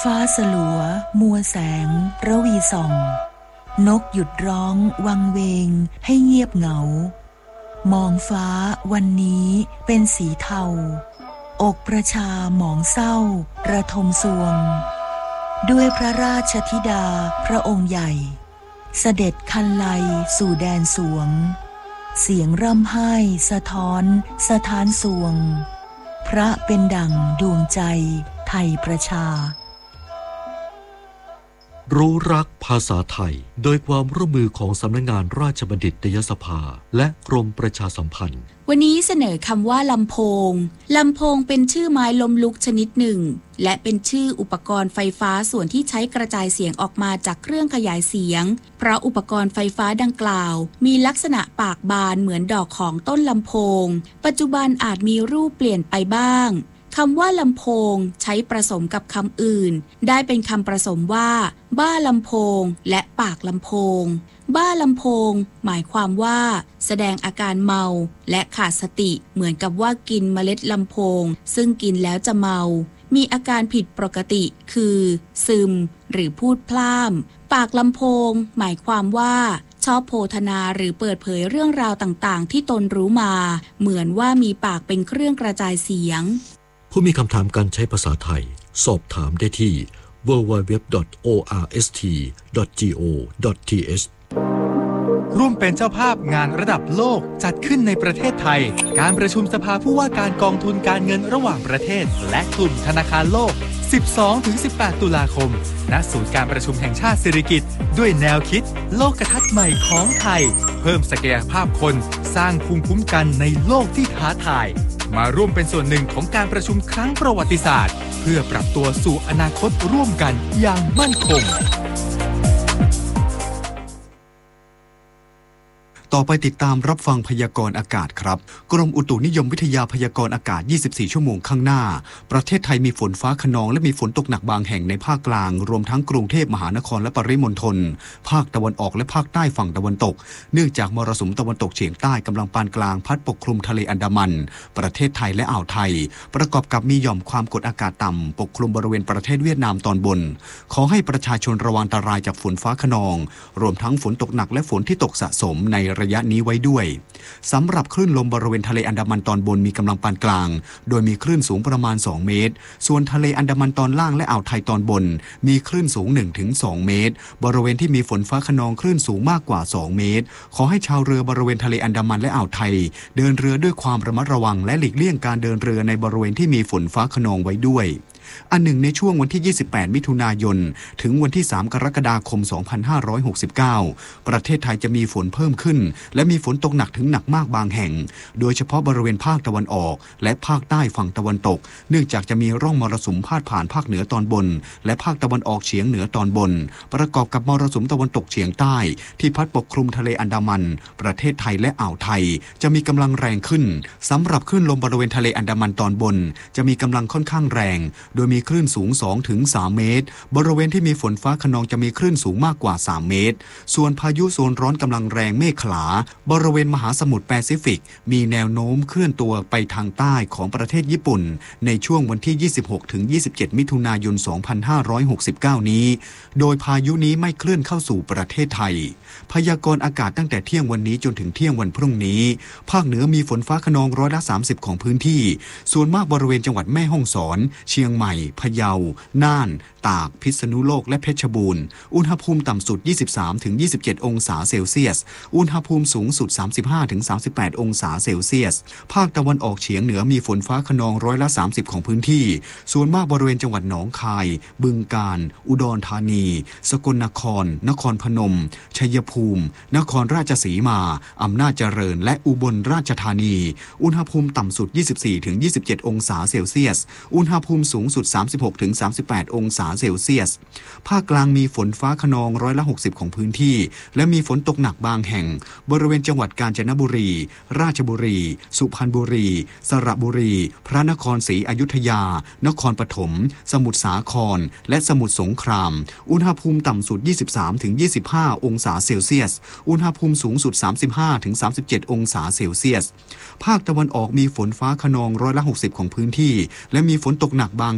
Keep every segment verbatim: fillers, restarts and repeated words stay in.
ฟ้าสลัวมัวแสงระวีส่องนกหยุดร้องวังเวงให้เงียบเหงามองฟ้าวันนี้เป็นสีเทาอกประชาหมองเศร้าระทมสวงด้วยพระราชธิดาพระองค์ใหญ่เสด็จคันไลสู่แดนสวงเสียงร่ำไห้สะท้อนสะท้านสวงพระเป็นดั่งดวงใจไทยประชารู้รักภาษาไทยโดยความร่วมมือของสำนักงานราชบัณฑิตยสภาและกรมประชาสัมพันธ์วันนี้เสนอคำว่าลำโพงลำโพงเป็นชื่อไม้ล้มลุกชนิดหนึ่งและเป็นชื่ออุปกรณ์ไฟฟ้าส่วนที่ใช้กระจายเสียงออกมาจากเครื่องขยายเสียงเพราะอุปกรณ์ไฟฟ้าดังกล่าวมีลักษณะปากบานเหมือนดอกของต้นลำโพงปัจจุบันอาจมีรูปเปลี่ยนไปบ้างคำว่าลำโพงใช้ผสมกับคำอื่นได้เป็นคำผสมว่าบ้าลำโพงและปากลำโพงบ้าลำโพงหมายความว่าแสดงอาการเมาและขาดสติเหมือนกับว่ากินเมล็ดลำโพงซึ่งกินแล้วจะเมามีอาการผิดปกติคือซึมหรือพูดพล่ามปากลำโพงหมายความว่าชอบโพธนาหรือเปิดเผยเรื่องราวต่างๆที่ตนรู้มาเหมือนว่ามีปากเป็นเครื่องกระจายเสียงผู้มีคำถามการใช้ภาษาไทยสอบถามได้ที่ ดับเบิลยู ดับเบิลยู ดับเบิลยู ดอท โอ อาร์ เอส ที ดอท จี โอ ดอท ที เอชร่วมเป็นเจ้าภาพงานระดับโลกจัดขึ้นในประเทศไทยการประชุมสภาผู้ว่าการกองทุนการเงินระหว่างประเทศและกลุ่มธนาคารโลก สิบสองถึงสิบแปด ตุลาคมณศูนย์การประชุมแห่งชาติสิริกิติ์ด้วยแนวคิดโลกทัศน์ใหม่ของไทยเพิ่มศักยภาพคนสร้างภูมิคุ้มกันในโลกที่ท้าทายมาร่วมเป็นส่วนหนึ่งของการประชุมครั้งประวัติศาสตร์เพื่อปรับตัวสู่อนาคตร่วมกันอย่างมั่นคงต่อไปติดตามรับฟังพยากรณ์อากาศครับกรมอุตุนิยมวิทยาพยากรณ์อากาศยี่สิบสี่ชั่วโมงข้างหน้าประเทศไทยมีฝนฟ้าคะนองและมีฝนตกหนักบางแห่งในภาคกลางรวมทั้งกรุงเทพมหานครและปริมณฑลภาคตะวันออกและภาคใต้ฝั่งตะวันตกเนื่องจากมรสุมตะวันตกเฉียงใต้กำลังปานกลางพัดปกคลุมทะเลอันดามันประเทศไทยและอ่าวไทยประกอบกับมีหย่อมความกดอากาศต่ำปกคลุมบริเวณประเทศเวียดนามตอนบนขอให้ประชาชนระวังอันตรายจากฝนฟ้าคะนองรวมทั้งฝนตกหนักและฝนที่ตกสะสมในระยะนี้ไว้ด้วยสำหรับคลื่นลมบริเวณทะเลอันดามันตอนบนมีกำลังปานกลางโดยมีคลื่นสูงประมาณสองเมตรส่วนทะเลอันดามันตอนล่างและอ่าวไทยตอนบนมีคลื่นสูง หนึ่งถึงสอง เมตรบริเวณที่มีฝนฟ้าคะนองคลื่นสูงมากกว่าสองเมตรขอให้ชาวเรือบริเวณทะเลอันดามันและอ่าวไทยเดินเรือด้วยความระมัดระวังและหลีกเลี่ยงการเดินเรือในบริเวณที่มีฝนฟ้าคะนองไว้ด้วยอันหนึ่งในช่วงวันที่ยี่สิบแปดมิถุนายนถึงวันที่สามกรกฎาคมสองพันห้าร้อยหกสิบเก้าประเทศไทยจะมีฝนเพิ่มขึ้นและมีฝนตกหนักถึงหนักมากบางแห่งโดยเฉพาะบริเวณภาคตะวันออกและภาคใต้ฝั่งตะวันตกเนื่องจากจะมีร่องมรสุมพาดผ่านภาคเหนือตอนบนและภาคตะวันออกเฉียงเหนือตอนบนประกอบกับมรสุมตะวันตกเฉียงใต้ที่พัดปกคลุมทะเลอันดามันประเทศไทยและอ่าวไทยจะมีกำลังแรงขึ้นสำหรับคลื่นลมบริเวณทะเลอันดามันตอนบนจะมีกำลังค่อนข้างแรงโดยมีคลื่นสูงสองถึงสาม เมตรบริเวณที่มีฝนฟ้าคะนองจะมีคลื่นสูงมากกว่าสามเมตรส่วนพายุโซนร้อนกำลังแรงเมฆขลาบริเวณมหาสมุทรแปซิฟิกมีแนวโน้มเคลื่อนตัวไปทางใต้ของประเทศญี่ปุ่นในช่วงวันที่ยี่สิบหกถึงยี่สิบเจ็ดมิถุนายนสองพันห้าร้อยหกสิบเก้านี้โดยพายุนี้ไม่เคลื่อนเข้าสู่ประเทศไทยพยากรณ์อากาศตั้งแต่เที่ยงวันนี้จนถึงเที่ยงวันพรุ่งนี้ภาคเหนือมีฝนฟ้าคะนองร้อยละสามสิบของพื้นที่ส่วนมากบริเวณจังหวัดแม่ฮ่องสอนเชียงใหม่พะเยาน่านตากพิษณุโลกและเพชรบูรณ์อุณหภูมิต่ำสุด ยี่สิบสามถึงยี่สิบเจ็ด องศาเซลเซียสอุณหภูมิสูงสุด สามสิบห้าถึงสามสิบแปด องศาเซลเซียสภาคตะวันออกเฉียงเหนือมีฝนฟ้าคะนองร้อยละสามสิบของพื้นที่ส่วนมากบริเวณจังหวัดหนองคายบึงกาฬอุดรธานีสกลนครนครพนมชัยภูมินครราชสีมาอำนาจเจริญและอุบลราชธานีอุณหภูมิต่ำสุด ยี่สิบสี่ถึงยี่สิบเจ็ด องศาเซลเซียสอุณหภูมิสูงสุด สามสิบหกถึงสามสิบแปด องศาเซลเซียสภาคกลางมีฝนฟ้าคะนองร้อยละหกสิบของพื้นที่และมีฝนตกหนักบางแห่งบริเวณจังหวัดกาญจนบุรีราชบุรีสุพรรณบุรีสระบุรีพระนครศรีอยุธยานครปฐมสมุทรสาครและสมุทรสงครามอุณหภูมิต่ำสุด ยี่สิบสามถึงยี่สิบห้า องศาเซลเซียสอุณหภูมิสูงสุด สามสิบห้าถึงสามสิบเจ็ด องศาเซลเซียสภาคตะวันออกมีฝนฟ้าคะนองร้อยละหกสิบของพื้นที่และมีฝนตกหนักบาง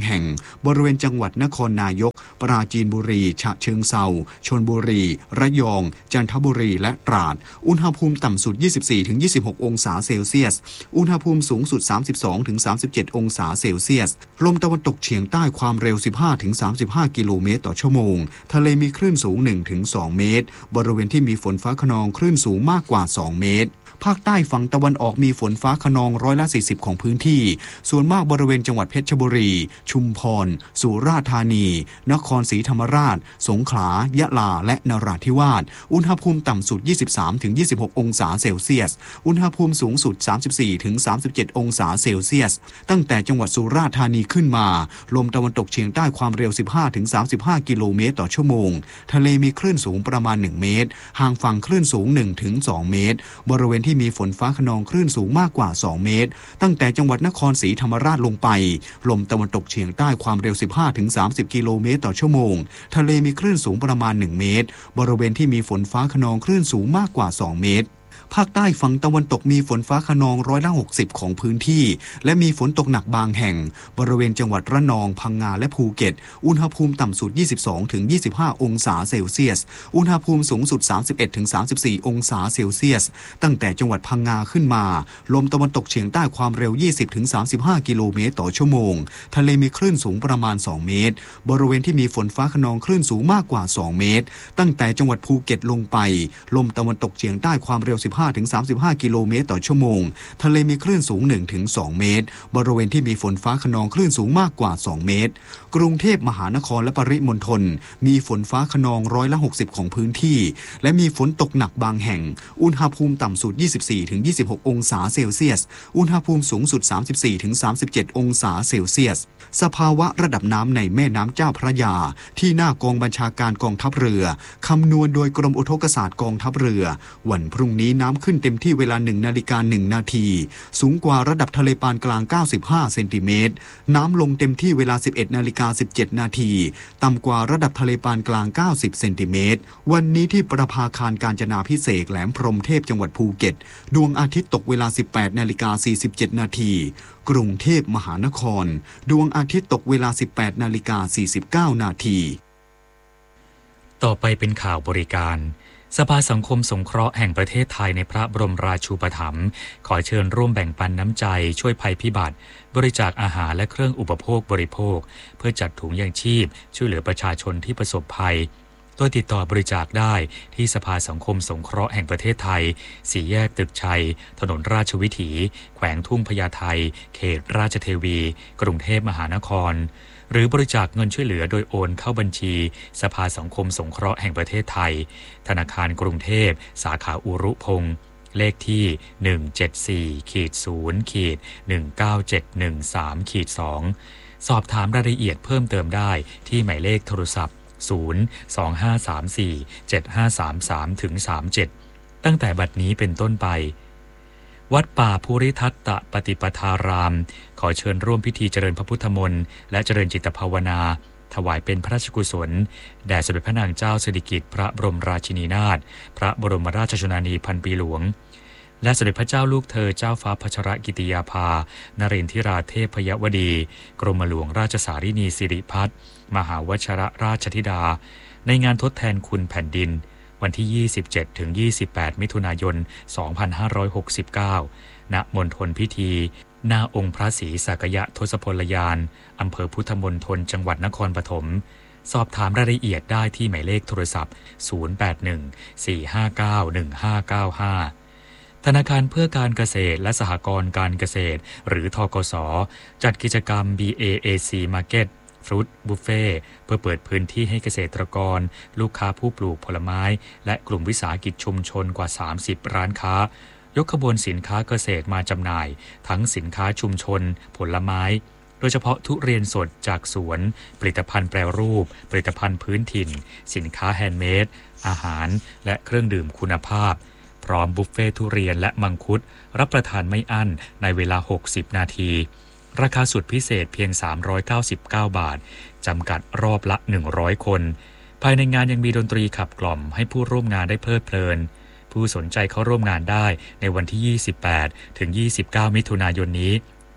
แห่งบริเวณจังหวัดนครนายกปราจีนบุรีฉะเชิงเทราชลบุรีระยองจันทบุรีและตราดอุณหภูมิต่ำสุด ยี่สิบสี่ถึงยี่สิบหก องศาเซลเซียสอุณหภูมิสูงสุด สามสิบสองถึงสามสิบเจ็ด องศาเซลเซียสลมตะวันตกเฉียงใต้ความเร็ว สิบห้าถึงสามสิบห้า กิโลเมตรต่อชั่วโมงทะเลมีคลื่นสูง หนึ่งถึงสอง เมตรบริเวณที่มีฝนฟ้าคะนองคลื่นสูงมากกว่าสองเมตรภาคใต้ฝั่งตะวันออกมีฝนฟ้าคะนองร้อยละสี่สิบของพื้นที่ส่วนมากบริเวณจังหวัดเพชรบุรีชุมพรสุราษฎร์ธานีนครศรีธรรมราชสงขลายะลาและนราธิวาสอุณหภูมิต่ำสุด ยี่สิบสามถึงยี่สิบหก องศาเซลเซียสอุณหภูมิสูงสุด สามสิบสี่ถึงสามสิบเจ็ด องศาเซลเซียสตั้งแต่จังหวัดสุราษฎร์ธานีขึ้นมาลมตะวันตกเฉียงใต้ความเร็ว สิบห้าถึงสามสิบห้า กิโลเมตรต่อชั่วโมงทะเลมีคลื่นสูงประมาณหนึ่งเมตรห่างฝั่งคลื่นสูง หนึ่งถึงสอง เมตรบริเวณที่มีฝนฟ้าคะนองคลื่นสูงมากกว่าสองเมตรตั้งแต่จังหวัดนครศรีธรรมราชลงไปลมตะวันตกเฉียงใต้ความเร็ว สิบห้าถึงสามสิบ กิโลเมตรต่อชั่วโมงทะเลมีคลื่นสูงประมาณหนึ่งเมตรบริเวณที่มีฝนฟ้าคะนองคลื่นสูงมากกว่าสองเมตรภาคใต้ฝั่งตะวันตกมีฝนฟ้าคะนองร้อยละหกสิบของพื้นที่และมีฝนตกหนักบางแห่งบริเวณจังหวัดระนองพังงาและภูเก็ตอุณหภูมิต่ำสุด ยี่สิบสองถึงยี่สิบห้า องศาเซลเซียสอุณหภูมิสูงสุด สามสิบเอ็ดถึงสามสิบสี่ องศาเซลเซียสตั้งแต่จังหวัดพังงาขึ้นมาลมตะวันตกเฉียงใต้ความเร็ว ยี่สิบถึงสามสิบห้า กิโลเมตรต่อชั่วโมงทะเลมีคลื่นสูงประมาณสองเมตรบริเวณที่มีฝนฟ้าคะนองคลื่นสูงมากกว่าสองเมตรตั้งแต่จังหวัดภูเก็ตลงไปลมตะวันตกเฉียงใต้ความเร็ว สิบห้าถึงสามสิบห้า กิโลเมตรต่อชั่วโมงทะเลมีคลื่นสูง หนึ่งถึงสอง เมตรบริเวณที่มีฝนฟ้าคะนองคลื่นสูงมากกว่าสองเมตรกรุงเทพมหานครและปริมณฑลมีฝนฟ้าคะนองร้อยละหกสิบของพื้นที่และมีฝนตกหนักบางแห่งอุณหภูมิต่ำสุด ยี่สิบสี่ถึงยี่สิบหก องศาเซลเซียสอุณหภูมิสูงสุด สามสิบสี่ถึงสามสิบเจ็ด องศาเซลเซียสสภาวะระดับน้ำในแม่น้ำเจ้าพระยาที่หน้ากองบัญชาการกองทัพเรือคำนวณโดยกรมอุทกศาสตร์กองทัพเรือวันพรุ่งนี้น้ำขึ้นเต็มที่เวลาหนึ่งนาฬิกาหนึ่งนาทีสูงกว่าระดับทะเลปานกลางเก้าสิบห้าเซนติเมตรน้ำลงเต็มที่เวลา สิบเอ็ดนาฬิกาสิบเจ็ดนาทีต่ำกว่าระดับทะเลปานกลางเก้าสิบเซนติเมตรวันนี้ที่ประภาคารกาญจนาภิเษกแหลมพรหมเทพจังหวัดภูเก็ตดวงอาทิตย์ตกเวลา สิบแปดนาฬิกาสี่สิบเจ็ดนาทีกรุงเทพมหานครดวงอาทิตย์ตกเวลา สิบแปดนาฬิกาสี่สิบเก้านาทีต่อไปเป็นข่าวบริการสภาสังคมสงเคราะห์แห่งประเทศไทยในพระบรมราชูปถัมภ์ขอเชิญร่วมแบ่งปันน้ำใจช่วยภัยพิบัติบริจาคอาหารและเครื่องอุปโภคบริโภคเพื่อจัดถุงยางชีพช่วยเหลือประชาชนที่ประสบภัยโดยติดต่อบริจาคได้ที่สภาสังคมสงเคราะห์แห่งประเทศไทยสี่แยกตึกชัยถนนราชวิถีแขวงทุ่งพญาไทเขตราชเทวีกรุงเทพมหานครหรือบริจาคเงินช่วยเหลือโดยโอนเข้าบัญชีสภาสังคมสงเคราะห์แห่งประเทศไทยธนาคารกรุงเทพสาขาอุรุพงศ์เลขที่ หนึ่ง เจ็ด สี่ ศูนย์ หนึ่ง เก้า เจ็ด หนึ่ง สาม สอง สอบถามรายละเอียดเพิ่มเติมได้ที่หมายเลขโทรศัพท์ศูนย์ สอง ห้า สาม สี่ เจ็ด ห้า สาม สาม สาม เจ็ด ตั้งแต่บัดนี้เป็นต้นไปวัดป่าภูริทัตตปฏิปทารามขอเชิญร่วมพิธีเจริญพระพุทธมนต์และเจริญจิตภาวนาถวายเป็นพระราชกุศลแด่สมเด็จพระนางเจ้าสิริกิติ์พระบรมราชินีนาถพระบรมราชชนนีพันปีหลวงและสมเด็จพระเจ้าลูกเธอเจ้าฟ้าพัชรกิติยาภานเรนทิราเทพยวดีกรมหลวงราชสารินีสิริพัฒน์มหาวชรราชธิดาในงานทดแทนคุณแผ่นดินวันที่ ยี่สิบเจ็ดถึงยี่สิบแปด มิถุนายน สองพันห้าร้อยหกสิบเก้า ณ มณฑลพิธีหน้าองค์พระศรีสักยะทศพลยานอำเภอพุทธมณฑลจังหวัดนครปฐมสอบถามรายละเอียดได้ที่หมายเลขโทรศัพท์ ศูนย์ แปด หนึ่ง สี่ ห้า เก้า หนึ่ง ห้า เก้า ห้า ธนาคารเพื่อการเกษตรและสหกรณ์การเกษตรหรือธกส.จัดกิจกรรม บี เอ เอ ซี Market Fruit Buffet เพื่อเปิดพื้นที่ให้เกษตรกรลูกค้าผู้ปลูกผลไม้และกลุ่มวิสาหกิจชุมชนกว่าสามสิบร้านค้ายกขบวนสินค้าเกษตรมาจำหน่ายทั้งสินค้าชุมชนผลไม้โดยเฉพาะทุเรียนสดจากสวนผลิตภัณฑ์แปรรูปผลิตภัณฑ์พื้นถิ่นสินค้าแฮนด์เมดอาหารและเครื่องดื่มคุณภาพพร้อมบุฟเฟ่ทุเรียนและมังคุดรับประทานไม่อั้นในเวลาหกสิบนาทีราคาสุดพิเศษเพียงสามร้อยเก้าสิบเก้าบาทจำกัดรอบละหนึ่งร้อยคนภายในงานยังมีดนตรีขับกล่อมให้ผู้ร่วมงานได้เพลิดเพลินผู้สนใจเข้าร่วมงานได้ในวันที่ยี่สิบแปดถึงยี่สิบเก้ามิถุนายนนี้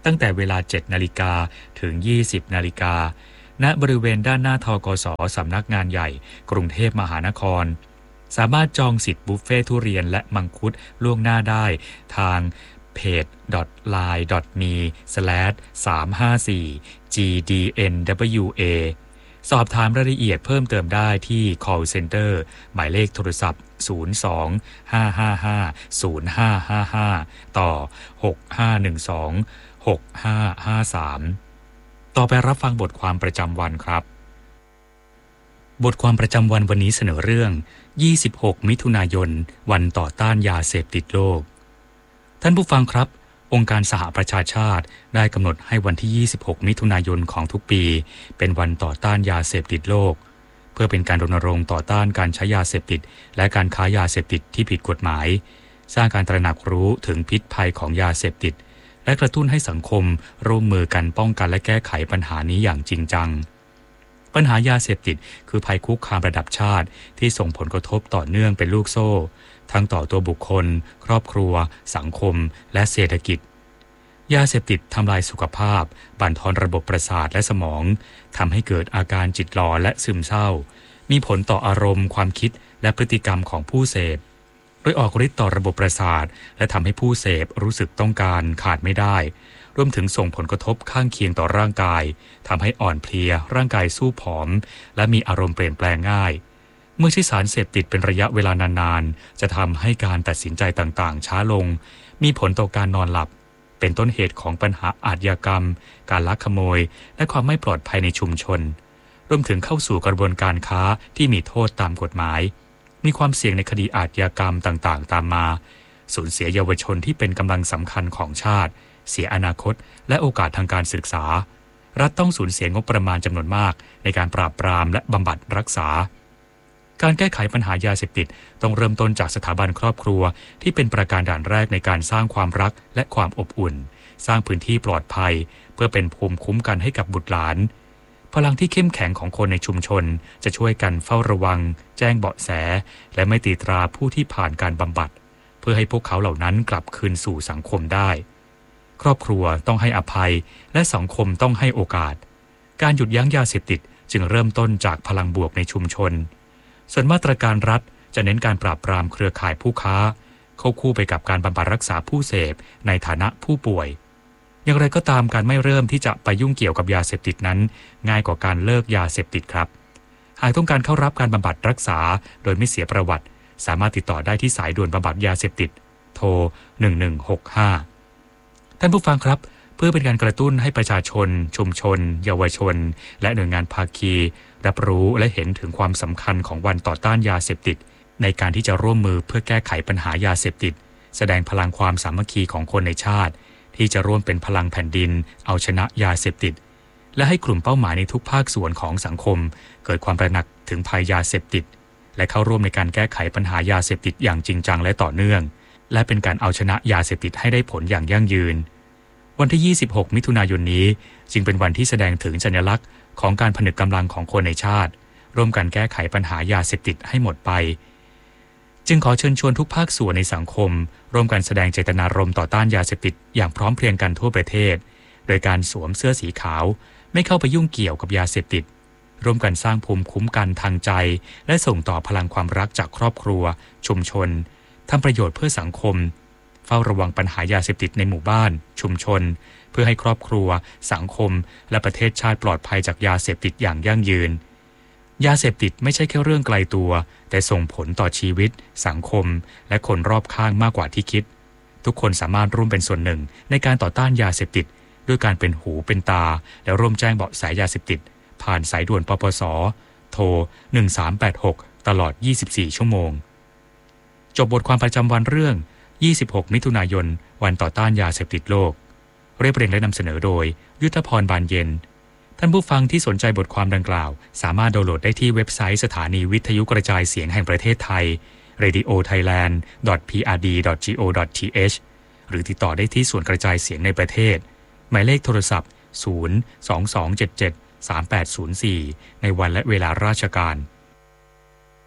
ตั้งแต่เวลา เจ็ดนาฬิกา ถึง ยี่สิบนาฬิกา ณ บริเวณด้านหน้าธกส.สำนักงานใหญ่กรุงเทพมหานครสามารถจองสิทธิ์บุฟเฟ่ทุเรียนและมังคุดล่วงหน้าได้ทางเพจ ดอท ไลน์ ดอท มี สแลช สามห้าสี่ จี ดี เอ็น ดับเบิลยู เอ สอบถามรายละเอียดเพิ่มเติมได้ที่ call center หมายเลขโทรศัพท์ ศูนย์ สอง ห้า ห้า ห้า ศูนย์ ห้า ห้า ห้า ต่อ หก ห้า หนึ่ง สอง หก ห้า ห้า สาม ต่อไปรับฟังบทความประจำวันครับบทความประจำวันวันนี้เสนอเรื่องยี่สิบหกมิถุนายนวันต่อต้านยาเสพติดโลกท่านผู้ฟังครับองค์การสหประชาชาติได้กำหนดให้วันที่ยี่สิบหกมิถุนายนของทุกปีเป็นวันต่อต้านยาเสพติดโลกเพื่อเป็นการรณรงค์ต่อต้านการใช้ยาเสพติดและการค้ายาเสพติดที่ผิดกฎหมายสร้างการตระหนักรู้ถึงพิษภัยของยาเสพติดและกระตุ้นให้สังคมร่วมมือกันป้องกันและแก้ไขปัญหานี้อย่างจริงจังปัญหายาเสพติดคือภัยคุกคามระดับชาติที่ส่งผลกระทบต่อเนื่องเป็นลูกโซ่ทั้งต่อตัวบุคคลครอบครัวสังคมและเศรษฐกิจยาเสพติดทำลายสุขภาพบั่นทอนระบบประสาทและสมองทำให้เกิดอาการจิตหลอนและซึมเศร้ามีผลต่ออารมณ์ความคิดและพฤติกรรมของผู้เสพโดยออกฤทธิ์ต่อระบบประสาทและทำให้ผู้เสพรู้สึกต้องการขาดไม่ได้รวมถึงส่งผลกระทบข้างเคียงต่อร่างกายทำให้อ่อนเพลียร่างกายสู้ผอมและมีอารมณ์เปลี่ยนแปลงง่ายเมื่อใช้สารเสพติดเป็นระยะเวลานานๆจะทำให้การตัดสินใจต่างๆช้าลงมีผลต่อการนอนหลับเป็นต้นเหตุของปัญหาอาชญากรรมการลักขโมยและความไม่ปลอดภัยในชุมชนรวมถึงเข้าสู่กระบวนการค้าที่มีโทษตามกฎหมายมีความเสี่ยงในคดีอาชญากรรมต่างๆตามมาสูญเสียเยาวชนที่เป็นกำลังสำคัญของชาติเสียอนาคตและโอกาสทางการศึกษารัฐต้องสูญเสียงบประมาณจำนวนมากในการปราบปรามและบำบัดรักษาการแก้ไขปัญหายาเสพติดต้องเริ่มต้นจากสถาบันครอบครัวที่เป็นประการด่านแรกในการสร้างความรักและความอบอุ่นสร้างพื้นที่ปลอดภัยเพื่อเป็นภูมิคุ้มกันให้กับบุตรหลานพลังที่เข้มแข็งของคนในชุมชนจะช่วยกันเฝ้าระวังแจ้งเบาะแสและไม่ตีตราผู้ที่ผ่านการบำบัดเพื่อให้พวกเขาเหล่านั้นกลับคืนสู่สังคมได้ครอบครัวต้องให้อภัยและสังคมต้องให้โอกาสการหยุดยั้งยาเสพติดจึงเริ่มต้นจากพลังบวกในชุมชนส่วนมาตรการรัฐจะเน้นการปราบปรามเครือข่ายผู้ค้าเข้าคู่ไปกับการบำบัดรักษาผู้เสพในฐานะผู้ป่วยอย่างไรก็ตามการไม่เริ่มที่จะไปยุ่งเกี่ยวกับยาเสพติดนั้นง่ายกว่าการเลิกยาเสพติดครับหากต้องการเข้ารับการบำบัดรักษาโดยไม่เสียประวัติสามารถติดต่อได้ที่สายด่วนบำบัดยาเสพติดโทรหนึ่งหนึ่งหกห้าท่านผู้ฟังครับเพื่อเป็นการกระตุ้นให้ประชาชนชุมชนเยาวชนและหน่วยงานภาคีรับรู้และเห็นถึงความสำคัญของวันต่อต้านยาเสพติดในการที่จะร่วมมือเพื่อแก้ไขปัญหายาเสพติดแสดงพลังความสามัคคีของคนในชาติที่จะร่วมเป็นพลังแผ่นดินเอาชนะยาเสพติดและให้กลุ่มเป้าหมายในทุกภาคส่วนของสังคมเกิดความตระหนักถึงภัยยาเสพติดและเข้าร่วมในการแก้ไขปัญหายาเสพติดอย่างจริงจังและต่อเนื่องและเป็นการเอาชนะยาเสพติดให้ได้ผลอย่างยั่งยืนวันที่ยี่สิบหกมิถุนายนนี้จึงเป็นวันที่แสดงถึงสัญลักษณ์ของการผนึกกำลังของคนในชาติร่วมกันแก้ไขปัญหายาเสพติดให้หมดไปจึงขอเชิญชวนทุกภาคส่วนในสังคมร่วมกันแสดงเจตนารมณ์ต่อต้านยาเสพติดอย่างพร้อมเพรียงกันทั่วประเทศโดยการสวมเสื้อสีขาวไม่เข้าไปยุ่งเกี่ยวกับยาเสพติดร่วมกันสร้างภูมิคุ้มกันทางใจและส่งต่อพลังความรักจากครอบครัวชุมชนทำประโยชน์เพื่อสังคมเฝ้าระวังปัญหายาเสพติดในหมู่บ้านชุมชนเพื่อให้ครอบครัวสังคมและประเทศชาติปลอดภัยจากยาเสพติดอย่างยั่งยืนยาเสพติดไม่ใช่แค่เรื่องไกลตัวแต่ส่งผลต่อชีวิตสังคมและคนรอบข้างมากกว่าที่คิดทุกคนสามารถร่วมเป็นส่วนหนึ่งในการต่อต้านยาเสพติดด้วยการเป็นหูเป็นตาและร่วมแจ้งเบาะแสยาเสพติดผ่านสายด่วนปปส.โทรหนึ่งสามแปดหกตลอดยี่สิบสี่ชั่วโมงจบบทความประจำวันเรื่องยี่สิบหกมิถุนายนวันต่อต้านยาเสพติดโลกเรียบเรียงและนำเสนอโดยยุทธพรบานเย็นท่านผู้ฟังที่สนใจบทความดังกล่าวสามารถดาวน์โหลดได้ที่เว็บไซต์สถานีวิทยุกระจายเสียงแห่งประเทศไทย เรดิโอไทยแลนด์ ดอท พี อาร์ ดี ดอท จี โอ ดอท ที เอช หรือติดต่อได้ที่ส่วนกระจายเสียงในประเทศหมายเลขโทรศัพท์ศูนย์ สอง สอง เจ็ด เจ็ด สาม แปด ศูนย์ สี่ในวันและเวลาราชการ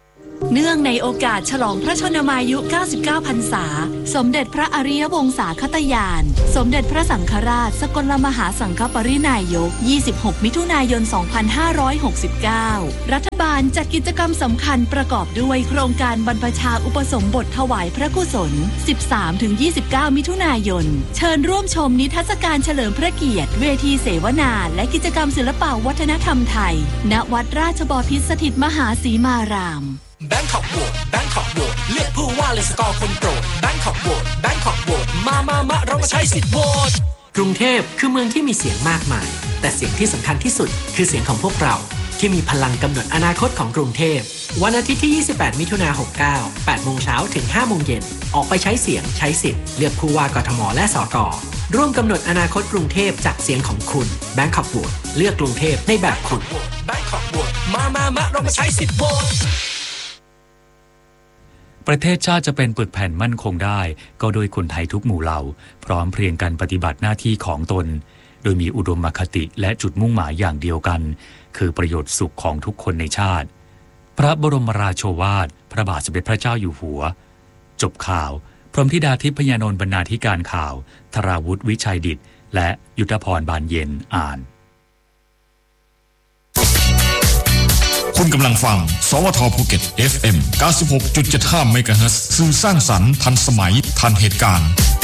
เนื่องในโอกาสฉลองพระชนมายุเก้าสิบเก้าพรรษาสมเด็จพระอริยวงศาคตยานสมเด็จพระสังฆราชสกลมหาสังฆปรินายกยี่สิบหกมิถุนายนสองพันห้าร้อยหกสิบเก้ารัฐบาลจัดกิจกรรมสำคัญประกอบด้วยโครงการบรรพชาอุปสมบทถวายพระกุศล สิบสามถึงยี่สิบเก้า มิถุนายนเชิญร่วมชมนิทรรศการเฉลิมพระเกียรติเวทีเสวนาและกิจกรรมศิลปวัฒนธรรมไทยณวัดราชบพิตรสถิตมหาสีมารามแบงคอกโหวตแบงคอกโหวตเลือกผู้ว่าเลยสกอร์คนโปรดแบงคอกโหวตแบงคอกโหวตมามามาเรามาใช้สิทธิ์โหวตกรุงเทพคือเมืองที่มีเสียงมากมายแต่เสียงที่สำคัญที่สุดคือเสียงของพวกเราที่มีพลังกำหนดอนาคตของกรุงเทพวันอาทิตย์ที่ยี่สิบแปดมิถุนายนหกเก้า แปดโมงเช้าถึงห้าโมงเย็นออกไปใช้เสียงใช้สิทธิ์เลือกผู้ว่ากทมและสกร่วมกำหนดอนาคตกรุงเทพจากเสียงของคุณแบงคอกโหวตเลือกกรุงเทพในแบบคุณแบงคอกโหวตมามามาเรามาใช้สิทธิ์โหวตประเทศชาติจะเป็นปึกแผ่นมั่นคงได้ก็โดยคนไทยทุกหมู่เหล่าพร้อมเพรียงกันปฏิบัติหน้าที่ของตนโดยมีอุดมคติและจุดมุ่งหมายอย่างเดียวกันคือประโยชน์สุขของทุกคนในชาติพระบรมราโชวาทพระบาทสมเด็จพระเจ้าอยู่หัวจบข่าวพรหมธิดาทิพยานนท์บรรณาธิการข่าวธราวุฒิวิชัยดิษฐ์และยุทธพรบานเย็นอ่านคุณกำลังฟังสวทภูเก็ต เอฟ เอ็ม เก้าสิบหกจุดเจ็ดห้า เมกะเฮิรตซ์สื่อสร้างสรรค์ทันสมัยทันเหตุการณ์